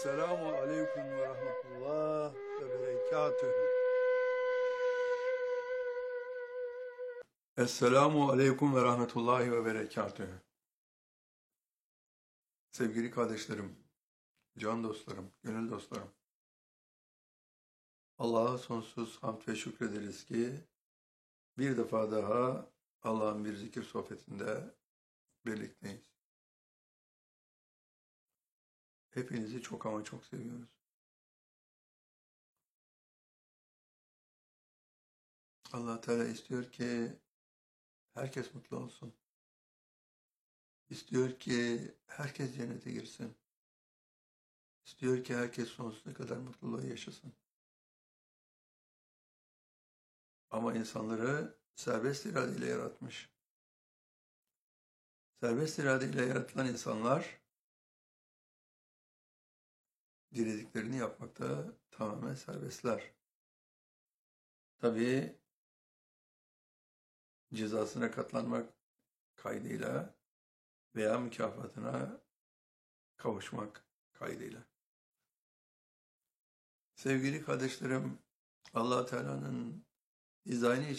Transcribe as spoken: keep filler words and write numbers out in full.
Selamu aleyküm ve rahmetullah ve berekatühü. Esselamu aleyküm ve rahmetullahi ve berekatühü. Sevgili kardeşlerim, can dostlarım, gönül dostlarım. Allah'a sonsuz hamd ve şükrederiz ki bir defa daha Allah'ın bir zikir sohbetinde birlikteyiz. Hepinizi çok ama çok seviyoruz. Allah Teala istiyor ki herkes mutlu olsun. İstiyor ki herkes cennete girsin. İstiyor ki herkes sonsuza kadar mutluluğu yaşasın. Ama insanları serbest iradeyle yaratmış. Serbest iradeyle yaratılan insanlar dilediklerini yapmakta tamamen serbestler. Tabii cezasına katlanmak kaydıyla veya mükafatına kavuşmak kaydıyla. Sevgili kardeşlerim, Allah Teala'nın dizaynı